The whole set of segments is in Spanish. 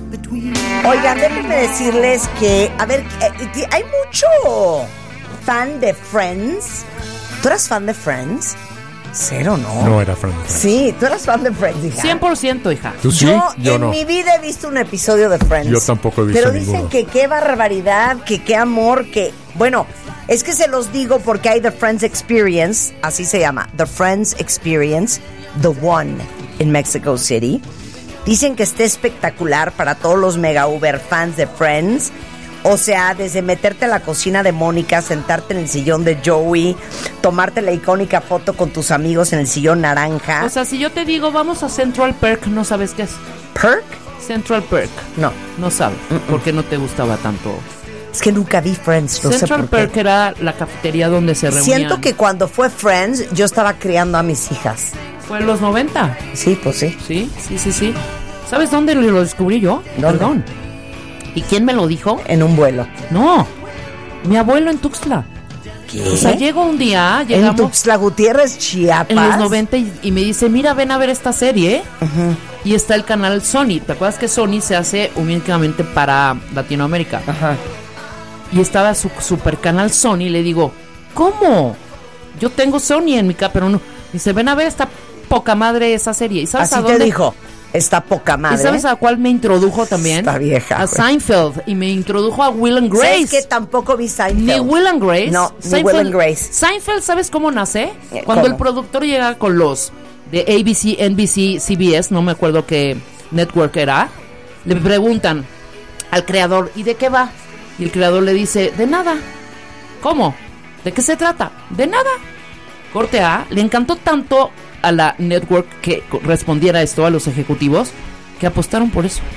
Oigan, déjenme decirles que, a ver, hay mucho fan de Friends. ¿Tú eras fan de Friends? Cero, ¿no? No era fan de Friends. Sí, tú eras fan de Friends, hija. 100%, hija. ¿Tú sí? Yo no. En mi vida he visto un episodio de Friends. Yo tampoco he visto Pero ninguno. dicen que qué barbaridad, que qué amor, que... Bueno, es que se los digo porque hay The Friends Experience, así se llama, The Friends Experience, The One, en Mexico City. Dicen que está espectacular para todos los mega uber fans de Friends. O sea, desde meterte a la cocina de Mónica, sentarte en el sillón de Joey, tomarte la icónica foto con tus amigos en el sillón naranja. O sea, si yo te digo, vamos a Central Perk, ¿no sabes qué es? ¿Perk? Central Perk. No. No sabes, porque no te gustaba tanto. Es que nunca vi Friends, no sé Central por qué. Perk era la cafetería donde se reunían. Siento que cuando fue Friends, yo estaba criando a mis hijas. Fue en los 90. Sí, pues sí. Sí. ¿Sabes dónde lo descubrí yo? ¿Dónde? Perdón. ¿Y quién me lo dijo? En un vuelo. No, mi abuelo en Tuxtla. ¿Qué? O sea, llego un día, En llegamos Tuxtla Gutiérrez, Chiapas. en los 90 y me dice, mira, ven a ver esta serie. Y está el canal Sony. ¿Te acuerdas que Sony se hace únicamente para Latinoamérica? Ajá. Y estaba su super canal Sony. Le digo, ¿cómo? Yo tengo Sony en mi casa, pero no. Dice, ven a ver esta poca madre esa serie. ¿Y sabes Así a dónde? te dijo, está poca madre. ¿Y sabes a cuál me introdujo también? Está vieja, A güey. Seinfeld. Y me introdujo a Will and Grace. ¿Sabes que tampoco vi Seinfeld? Ni Will and Grace. No, ni Will and Grace. Seinfeld, ¿sabes cómo nace? ¿cómo? Cuando el productor llega con los de ABC, NBC, CBS, no me acuerdo qué network era, le preguntan al creador, ¿y de qué va? Y el creador le dice, de nada. ¿Cómo? ¿De qué se trata? De nada. Corte A, le encantó tanto a la network que respondiera esto a los ejecutivos que apostaron por eso.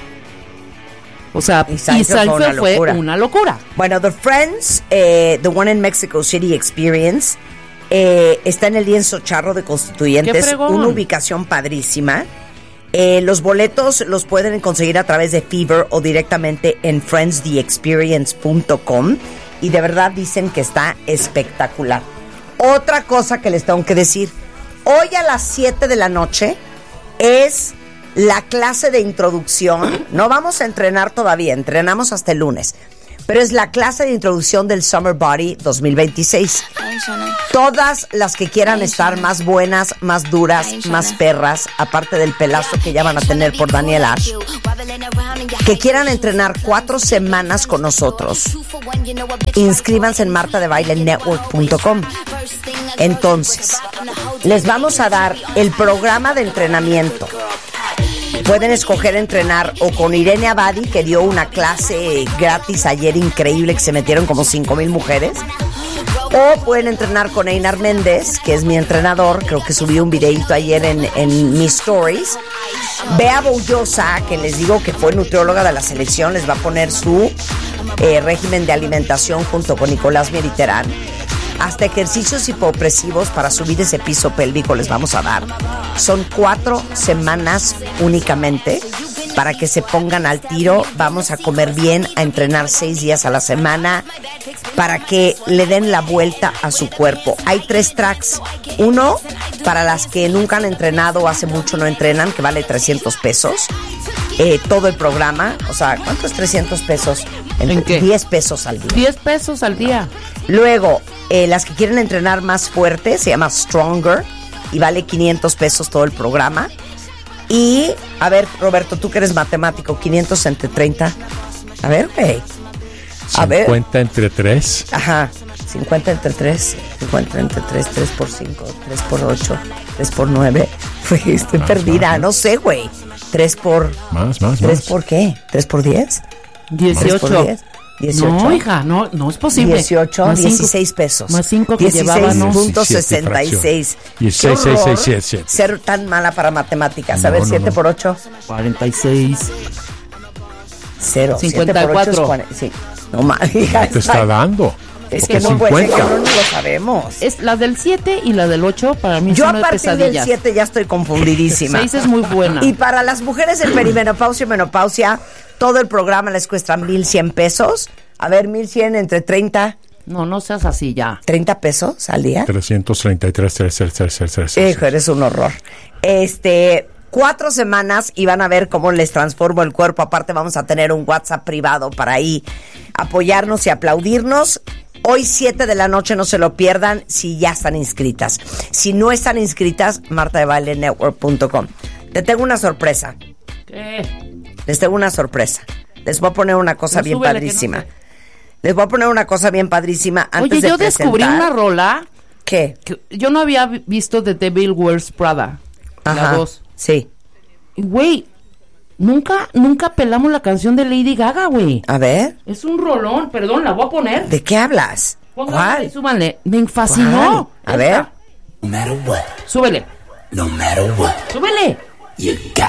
O sea, Y Seinfeld fue una locura. Bueno, The Friends, The One in Mexico City Experience, está en el lienzo charro de ¡Qué Constituyentes, fregón! una ubicación padrísima. Los boletos los pueden conseguir a través de Fever o directamente en friendstheexperience.com y de verdad dicen que está espectacular. Otra cosa que les tengo que decir, hoy a las 7 de la noche es la clase de introducción. No vamos a entrenar todavía, entrenamos hasta el lunes. Pero es la clase de introducción del Summer Body 2026. Todas las que quieran estar más buenas, más duras, más perras, aparte del pelazo que ya van a tener por Daniel Ash, que quieran entrenar 4 semanas con nosotros, inscríbanse en martadebailenetwork.com. Entonces, les vamos a dar el programa de entrenamiento. Pueden escoger entrenar o con Irene Abadi, que dio una clase gratis ayer increíble, que se metieron como 5,000 mujeres. O pueden entrenar con Einar Méndez, que es mi entrenador. Creo que subí un videito ayer en mis stories. Bea Boullosa, que les digo que fue nutrióloga de la selección, les va a poner su régimen de alimentación junto con Nicolás Meriterán. Hasta ejercicios hipopresivos para subir ese piso pélvico les vamos a dar. Son 4 semanas únicamente para que se pongan al tiro. Vamos a comer bien, a entrenar 6 días a la semana para que le den la vuelta a su cuerpo. Hay 3 tracks. Uno, para las que nunca han entrenado o hace mucho no entrenan, que vale 300 pesos. Todo el programa, o sea, ¿cuánto es 300 pesos? ¿En qué? 10 pesos al día. 10 pesos al día. Luego, las que quieren entrenar más fuerte, se llama Stronger y vale 500 pesos todo el programa. Y, a ver, Roberto, tú que eres matemático, 500 entre 30. A ver, güey. A ver. 50 entre 3. Ajá, 50 entre 3, 50 entre 3, 3 por 5, 3 por 8, 3 por 9. Güey, estoy perdida, no sé, güey. 3 por... Más. ¿3 por qué? ¿3 por 10? 18. 3 por 10. 18. No, hija, no es posible. 18, Más 16 cinco, pesos. Más 5 que llevaba, ¿no? 16.66. 16. Ser tan mala para matemáticas. A ver, 7 por 8. 46. 0. 54. Sí. No más, hija. Te está dando. Es Porque que no puede ser, 50. no lo sabemos. Es la del 7 y la del 8 para mí Yo son a de partir del pesadillas. 7 ya estoy confundidísima. 6 es muy buena. Y para las mujeres en perimenopausia y menopausia, todo el programa les cuesta 1,100 pesos. A ver, 1,100 entre 30. No seas así ya. 30 pesos al día. 333. Hijo, eres un horror. 4 semanas y van a ver cómo les transformo el cuerpo. Aparte vamos a tener un WhatsApp privado para ahí apoyarnos y aplaudirnos. Hoy 7 de la noche, no se lo pierdan si ya están inscritas. Si no están inscritas, martabailenetwork.com. Te tengo una sorpresa. ¿Qué? Les tengo una sorpresa. Les voy a poner una cosa No, bien súbele, padrísima. que no sé. Les voy a poner una cosa bien padrísima antes Oye, de yo descubrí presentar. una rola ¿Qué? que yo no había visto de Devil Wears Prada. La 2. Sí. Güey, nunca pelamos la canción de Lady Gaga, güey. A ver, Es un rolón, perdón, la voy a poner. ¿de qué hablas? Pónganle, ¿Cuál? súbanle. Me fascinó. ¿Cuál? A ver. No matter what, Súbele. no matter what, Súbele. you got